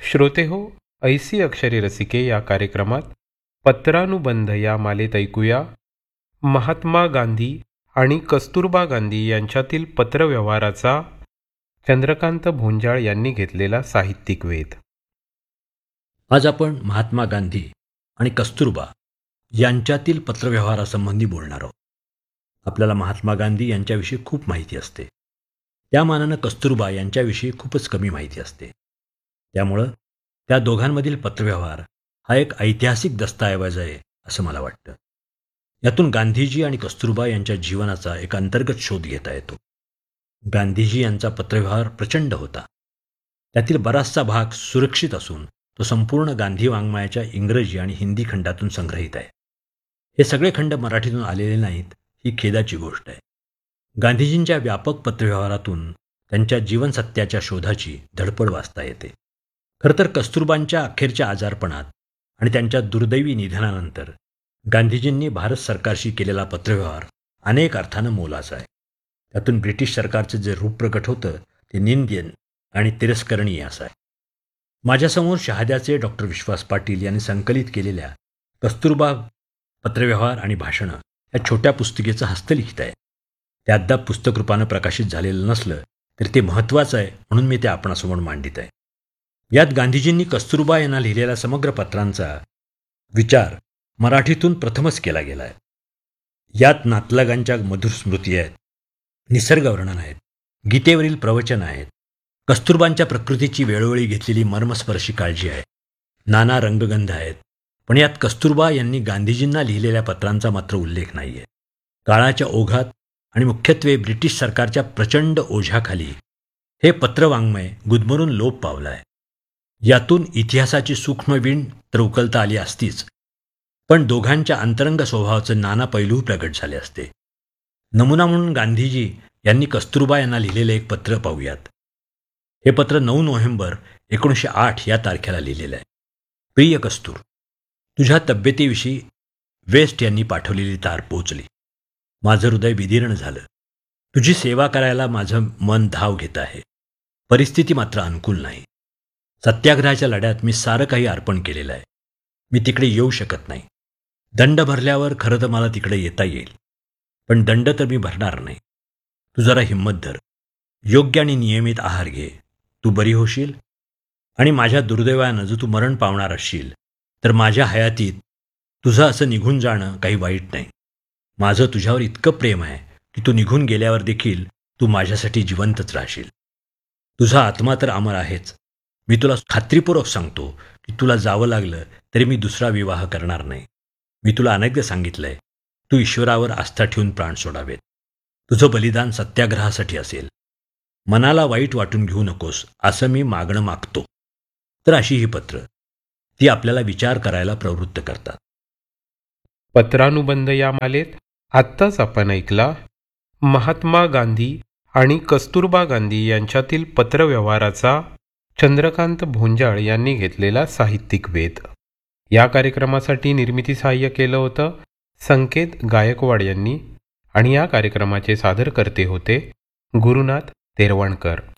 श्रोते हो, ऐसी अक्षरे रसिके या कार्यक्रमात पत्रानुबंध या मालेत ऐकूया महात्मा गांधी आणि कस्तुरबा गांधी यांच्यातील पत्रव्यवहाराचा चंद्रकांत भोंजाळ यांनी घेतलेला साहित्यिक वेध. आज आपण महात्मा गांधी आणि कस्तुरबा यांच्यातील पत्रव्यवहारासंबंधी बोलणार आहोत. आपल्याला महात्मा गांधी यांच्याविषयी खूप माहिती असते, त्या मानानं कस्तुरबा यांच्याविषयी खूपच कमी माहिती असते. त्यामुळं त्या दोघांमधील पत्रव्यवहार हा एक ऐतिहासिक दस्तऐवज आहे असं मला वाटतं. यातून गांधीजी आणि कस्तुरबा यांच्या जीवनाचा एक अंतर्गत शोध घेता येतो. गांधीजी यांचा पत्रव्यवहार प्रचंड होता. त्यातील बराचसा भाग सुरक्षित असून तो संपूर्ण गांधी वाङ्मयाच्या इंग्रजी आणि हिंदी खंडातून संग्रहित आहे. हे सगळे खंड मराठीतून आलेले नाहीत, ही खेदाची गोष्ट आहे. गांधीजींच्या व्यापक पत्रव्यवहारातून त्यांच्या जीवनसत्याच्या शोधाची धडपड वाचता येते. खरं तर कस्तुरबांच्या अखेरच्या आजारपणात आणि त्यांच्या दुर्दैवी निधनानंतर गांधीजींनी भारत सरकारशी केलेला पत्रव्यवहार अनेक अर्थानं मोलाचा आहे. त्यातून ब्रिटिश सरकारचं जे रूप प्रकट होतं ते निंद्य आणि तिरस्करणीय असं आहे. माझ्यासमोर शहाद्याचे डॉक्टर विश्वास पाटील यांनी संकलित केलेल्या कस्तुरबा पत्रव्यवहार आणि भाषणं या छोट्या पुस्तिकेचं हस्तलिखित आहे. ते अद्याप पुस्तकरूपानं प्रकाशित झालेलं नसलं तरी ते महत्त्वाचं आहे, म्हणून मी ते आपणासमोर मांडित आहे. यात गांधीजींनी कस्तुरबा यांना लिहिलेल्या समग्र पत्रांचा विचार मराठीतून प्रथमच केला गेला आहे. यात नातलगांच्या मधुर स्मृती आहेत, निसर्ग वर्णन आहेत, गीतेवरील प्रवचन आहेत, कस्तुरबांच्या प्रकृतीची वेळोवेळी घेतलेली मर्मस्पर्शी काळजी आहे, नाना रंगगंध आहेत. पण यात कस्तुरबा यांनी गांधीजींना लिहिलेल्या पत्रांचा मात्र उल्लेख नाही आहे. काळाच्या ओघात आणि मुख्यत्वे ब्रिटिश सरकारच्या प्रचंड ओझ्याखाली हे पत्रवाङ्मय गुदमरून लोप पावलं आहे. यातून इतिहासाची सूक्ष्म वीण तर उकलता आली असतीच, पण दोघांच्या अंतरंग स्वभावाचे नाना पैलू प्रगट झाले असते. नमुना म्हणून गांधीजी यांनी कस्तुरबा यांना लिहिलेले एक पत्र पाहूयात. हे पत्र 9 नोव्हेंबर 1908 या तारखेला लिहिलेलं आहे. प्रिय कस्तूर, तुझ्या तब्येतीविषयी वेस्ट यांनी पाठवलेली तार पोचली. माझं हृदय विदीर्ण झालं. तुझी सेवा करायला माझं मन धाव घेत आहे. परिस्थिती मात्र अनुकूल नाही. सत्याग्रहाच्या लढ्यात मी सारं काही अर्पण केलेलं आहे. मी तिकडे येऊ शकत नाही. दंड भरल्यावर खरं तर मला तिकडे येता येईल, पण दंड तर मी भरणार नाही. तू जरा हिंमत धर, योग्य आणि नियमित आहार घे. तू बरी होशील आणि माझ्या दुर्दैवानं जर तू मरण पावणार असशील तर माझ्या हयातीत तुझं असं निघून जाणं काही वाईट नाही. माझं तुझ्यावर इतकं प्रेम आहे की तू निघून गेल्यावर देखील तू माझ्यासाठी जिवंतच राहशील. तुझा आत्मा तर अमर आहेच. मी तुला खात्रीपूर्वक सांगतो की तुला जावं लागलं तरी मी दुसरा विवाह करणार नाही. मी तुला अनेकदा सांगितलंय, तू ईश्वरावर आस्था ठेवून प्राण सोडावेत. तुझं बलिदान सत्याग्रहासाठी असेल. मनाला वाईट वाटून घेऊ नकोस असं मी मागणं मागतो. तर अशी ही पत्र ती आपल्याला विचार करायला प्रवृत्त करतात. पत्रानुबंध या मालेत आत्ताच आपण ऐकला महात्मा गांधी आणि कस्तुरबा गांधी यांच्यातील पत्रव्यवहाराचा चंद्रकांत भोंजाळ यांनी घेतलेला साहित्यिक वेध. या कार्यक्रमासाठी निर्मिती सहाय्य केलं होतं संकेत गायकवाड यांनी आणि या कार्यक्रमाचे सादरकर्ते होते गुरुनाथ तेरवणकर.